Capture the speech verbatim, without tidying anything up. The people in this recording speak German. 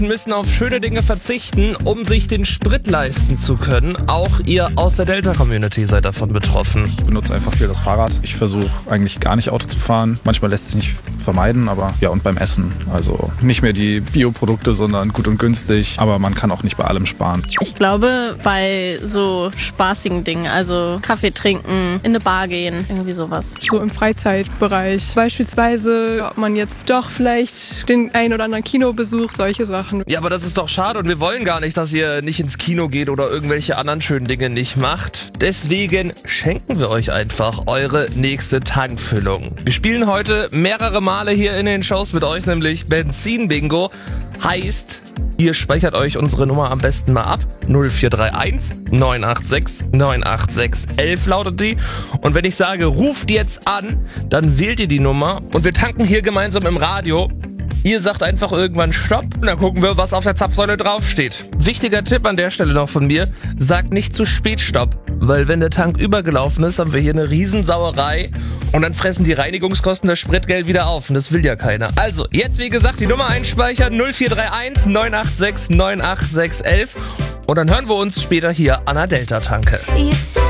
meisten müssen auf schöne Dinge verzichten, um sich den Sprit leisten zu können. Auch ihr aus der Delta-Community seid davon betroffen. Ich benutze einfach viel das Fahrrad. Ich versuche eigentlich gar nicht Auto zu fahren. Manchmal lässt es sich nicht vermeiden, aber ja, und beim Essen. Also nicht mehr die Bioprodukte, sondern gut und günstig. Aber man kann auch nicht bei allem sparen. Ich glaube, bei so spaßigen Dingen, also Kaffee trinken, in eine Bar gehen, irgendwie sowas. So im Freizeitbereich. Beispielsweise, ob man jetzt doch vielleicht den ein oder anderen Kinobesuch, solche Sachen. Ja, aber das ist doch schade und wir wollen gar nicht, dass ihr nicht ins Kino geht oder irgendwelche anderen schönen Dinge nicht macht. Deswegen schenken wir euch einfach eure nächste Tankfüllung. Wir spielen heute mehrere Male hier in den Shows mit euch, nämlich Benzin-Bingo. Heißt, ihr speichert euch unsere Nummer am besten mal ab. null vier drei eins neun acht sechs neun acht sechs elf lautet die. Und wenn ich sage, ruft jetzt an, dann wählt ihr die Nummer und wir tanken hier gemeinsam im Radio. Ihr sagt einfach irgendwann Stopp und dann gucken wir, was auf der Zapfsäule draufsteht. Wichtiger Tipp an der Stelle noch von mir, sagt nicht zu spät Stopp. Weil wenn der Tank übergelaufen ist, haben wir hier eine Riesensauerei und dann fressen die Reinigungskosten das Spritgeld wieder auf und das will ja keiner. Also, jetzt wie gesagt, die Nummer einspeichern, null vier drei eins neun acht sechs neun acht sechs elf und dann hören wir uns später hier an der Delta-Tanke. You said